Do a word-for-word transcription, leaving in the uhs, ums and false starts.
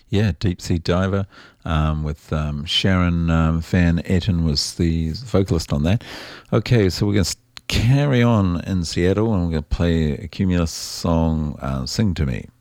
Yeah, Deep Sea Diver um, with um, Sharon um, Van Etten was the vocalist on that. Okay, so we're going to carry on in Seattle and we're going to play a Cumulus song, uh, Sing to Me.